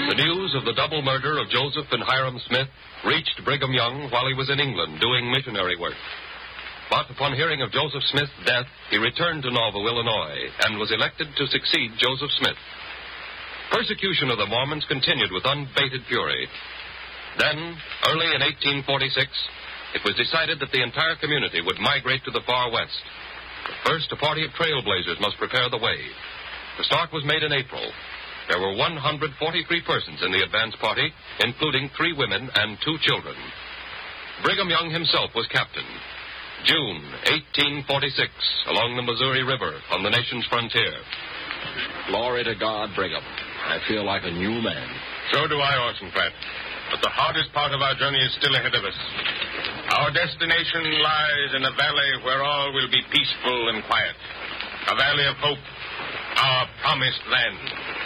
The news of the double murder of Joseph and Hiram Smith reached Brigham Young while he was in England doing missionary work. But upon hearing of Joseph Smith's death, he returned to Nauvoo, Illinois, and was elected to succeed Joseph Smith. Persecution of the Mormons continued with unabated fury. Then, early in 1846, it was decided that the entire community would migrate to the far west. But first, a party of trailblazers must prepare the way. The start was made in April. There were 143 persons in the advance party, including 3 women and 2 children. Brigham Young himself was captain. June 1846, along the Missouri River on the nation's frontier. Glory to God, Brigham. I feel like a new man. So do I, Orson Pratt. But the hardest part of our journey is still ahead of us. Our destination lies in a valley where all will be peaceful and quiet. A valley of hope, our promised land.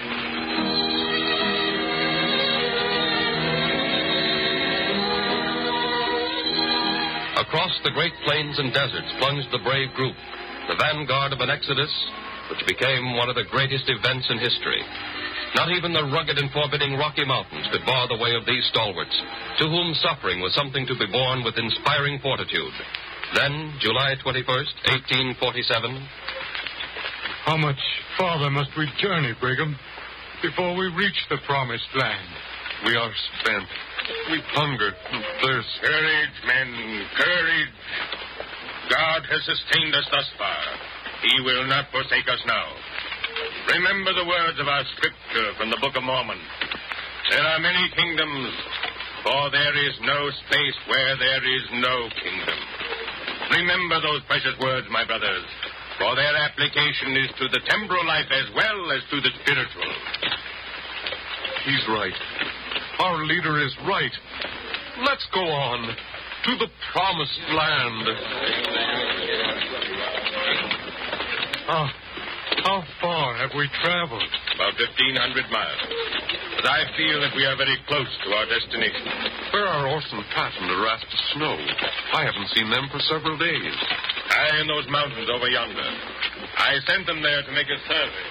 Across the great plains and deserts plunged the brave group, the vanguard of an exodus which became one of the greatest events in history. Not even the rugged and forbidding Rocky Mountains could bar the way of these stalwarts, to whom suffering was something to be borne with inspiring fortitude. Then, July 21st, 1847... How much farther must we journey, Brigham, before we reach the promised land? We are spent. We've hungered and thirst. Courage, men, courage. God has sustained us thus far. He will not forsake us now. Remember the words of our scripture from the Book of Mormon. There are many kingdoms, for there is no space where there is no kingdom. Remember those precious words, my brothers, for their application is to the temporal life as well as to the spiritual. He's right. Our leader is right. Let's go on to the promised land. How far have we traveled? About 1,500 miles. But I feel that we are very close to our destination. Where are Orson Pratt and the raft of snow? I haven't seen them for several days. High in those mountains over yonder. I sent them there to make a survey.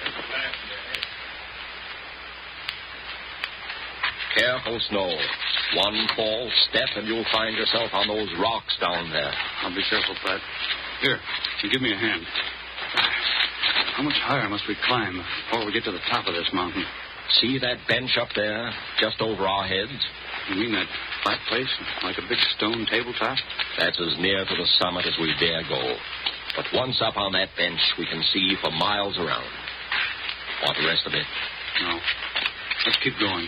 Careful, Snow. One false step and you'll find yourself on those rocks down there. I'll be careful, Pratt. Here, you give me a hand. How much higher must we climb before we get to the top of this mountain? See that bench up there, just over our heads? You mean that flat place, like a big stone tabletop? That's as near to the summit as we dare go. But once up on that bench, we can see for miles around. Want to rest a bit? No. Let's keep going.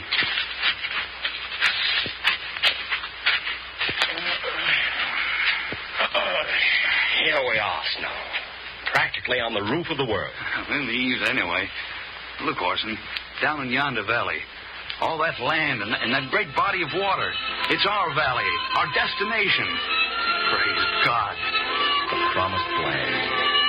Here we are, Snow. Practically on the roof of the world. In the eaves, anyway. Look, Orson, down in yonder valley. All that land and that great body of water. It's our valley, our destination. Praise God. The promised land.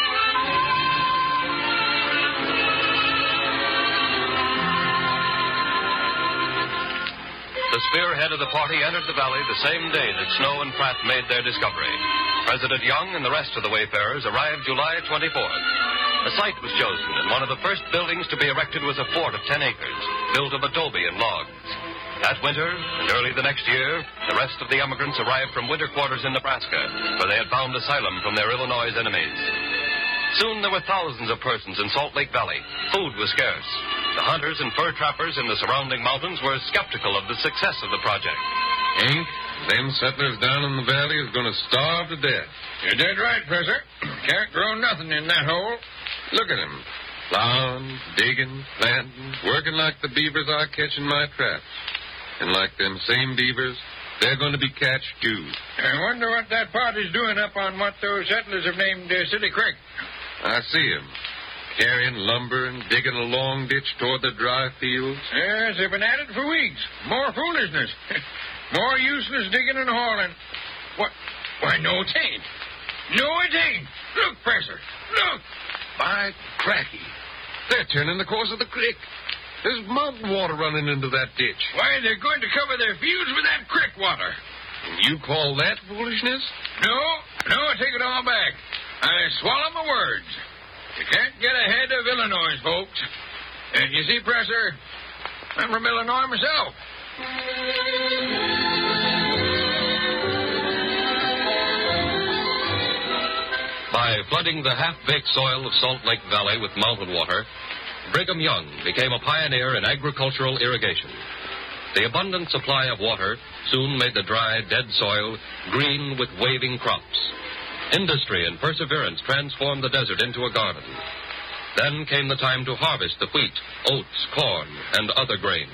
The spearhead of the party entered the valley the same day that Snow and Pratt made their discovery. President Young and the rest of the wayfarers arrived July 24th. A site was chosen, and one of the first buildings to be erected was a fort of 10 acres, built of adobe and logs. That winter, and early the next year, the rest of the emigrants arrived from winter quarters in Nebraska, where they had found asylum from their Illinois enemies. Soon there were thousands of persons in Salt Lake Valley. Food was scarce. The hunters and fur trappers in the surrounding mountains were skeptical of the success of the project. Hank, them settlers down in the valley is going to starve to death. You're dead right, Professor. Can't grow nothing in that hole. Look at them. Plowing, digging, planting, working like the beavers I catch in my traps. And like them same beavers, they're going to be catched too. I wonder what that party's doing up on what those settlers have named City Creek. I see 'em. Carrying lumber and digging a long ditch toward the dry fields. Yes, they've been at it for weeks. More foolishness. More useless digging and hauling. What? Why, no, it ain't. No, it ain't. Look, Professor. Look. By cracky. They're turning the course of the creek. There's mountain water running into that ditch. Why, they're going to cover their fields with that creek water. You call that foolishness? No, I take it all back. I swallow my words. You can't get ahead of Illinois, folks. And you see, Professor, I'm from Illinois myself. By flooding the half-baked soil of Salt Lake Valley with mountain water, Brigham Young became a pioneer in agricultural irrigation. The abundant supply of water soon made the dry, dead soil green with waving crops. Industry and perseverance transformed the desert into a garden. Then came the time to harvest the wheat, oats, corn, and other grain.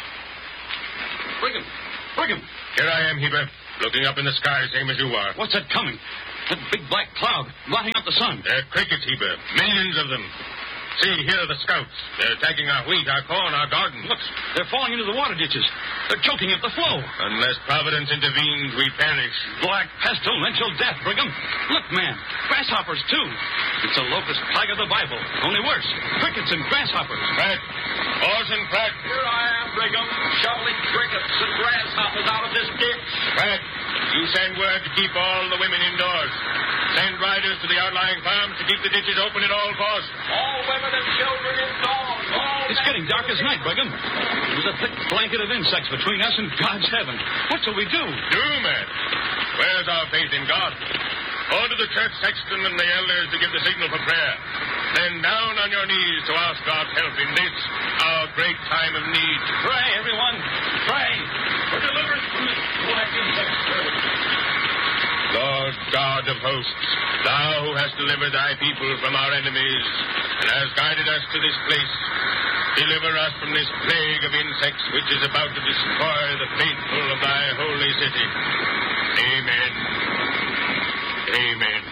Brigham! Here I am, Heber, looking up in the sky, same as you are. What's that coming? That big black cloud blotting out the sun. They're crickets, Heber. Millions of them. See, here are the scouts. They're attacking our wheat, our corn, our garden. Look, they're falling into the water ditches. They're choking up the flow. Unless Providence intervenes, we perish. Black pestilential death, Brigham. Look, man, grasshoppers, too. It's a locust plague of the Bible, only worse. Crickets and grasshoppers. Pratt, Orson Pratt. Here I am, Brigham, shoveling crickets and grasshoppers out of this ditch. Pratt, you send word to keep all the women indoors. Send riders to the outlying farms to keep the ditches open at all costs. All women and children indoors. It's getting dark as night, Brigham. There's a thick blanket of insects between us and God's heaven. What shall we do? Man. Where's our faith in God? Order the church sexton and the elders to give the signal for prayer. Then down on your knees to ask God's help in this, our great time of need. Pray, everyone. Pray for deliverance from this black insect scourge. Lord God of hosts, thou who hast delivered thy people from our enemies and hast guided us to this place, deliver us from this plague of insects which is about to destroy the faithful of thy holy city. Amen. Amen.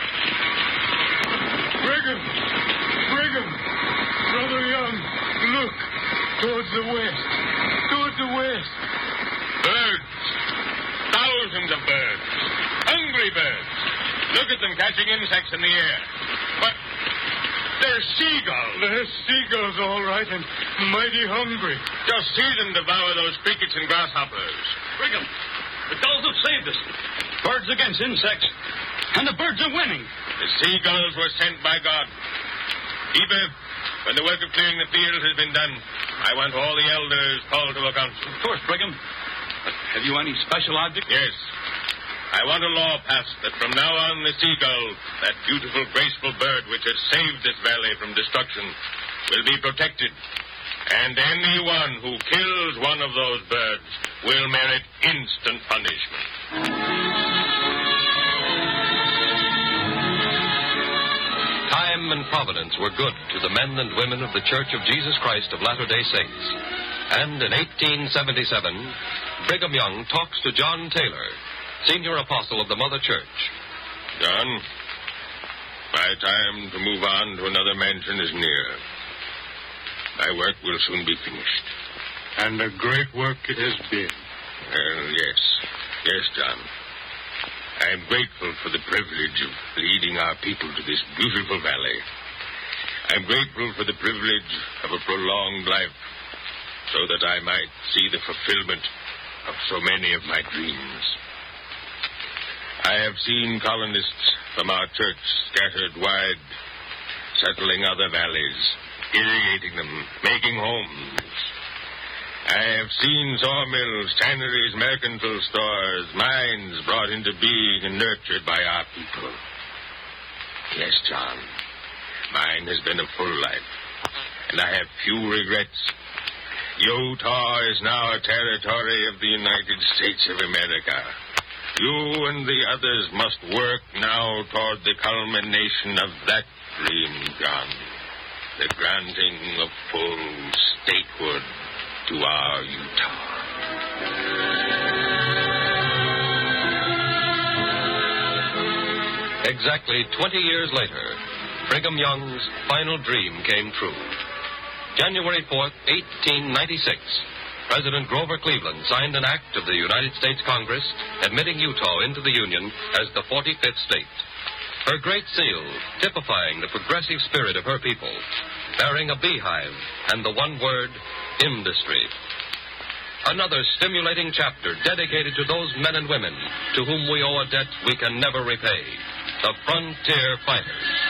Brigham! Brother Young, look. Towards the west. Birds. Thousands of birds. Hungry birds. Look at them catching insects in the air. But they're seagulls. They're seagulls, all right, and mighty hungry. Just see them devour those crickets and grasshoppers. Brigham, the gulls have saved us. Birds against insects. And the birds are winning. The seagulls were sent by God. Heber, when the work of clearing the fields has been done, I want all the elders called to account. Of course, Brigham. But have you any special object? Yes. I want a law passed that from now on the seagull, that beautiful, graceful bird which has saved this valley from destruction, will be protected. And anyone who kills one of those birds will merit instant punishment. Time and providence were good to the men and women of the Church of Jesus Christ of Latter-day Saints. And in 1877, Brigham Young talks to John Taylor, senior apostle of the Mother Church. John, my time to move on to another mansion is near. My work will soon be finished. And a great work it has been. Well, yes. Yes, John. I am grateful for the privilege of leading our people to this beautiful valley. I am grateful for the privilege of a prolonged life, so that I might see the fulfillment of so many of my dreams. I have seen colonists from our church scattered wide, settling other valleys, irrigating them, making homes. I have seen sawmills, tanneries, mercantile stores, mines brought into being and nurtured by our people. Yes, John, mine has been a full life, and I have few regrets. Utah is now a territory of the United States of America. You and the others must work now toward the culmination of that dream, John. The granting of full statehood to our Utah. Exactly 20 years later, Brigham Young's final dream came true. January 4th, 1896, President Grover Cleveland signed an act of the United States Congress admitting Utah into the Union as the 45th state. Her great seal typifying the progressive spirit of her people, bearing a beehive and the one word, industry. Another stimulating chapter dedicated to those men and women to whom we owe a debt we can never repay, the frontier fighters.